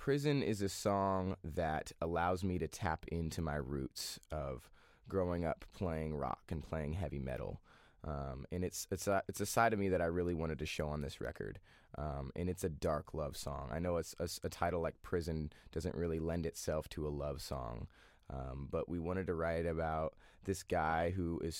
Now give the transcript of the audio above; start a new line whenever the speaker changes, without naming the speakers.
Prison is a song that allows me to tap into my roots of growing up playing rock and playing heavy metal. And it's a side of me that I really wanted to show on this record. And it's a dark love song. I know a title like Prison doesn't really lend itself to a love song. But we wanted to write about this guy who is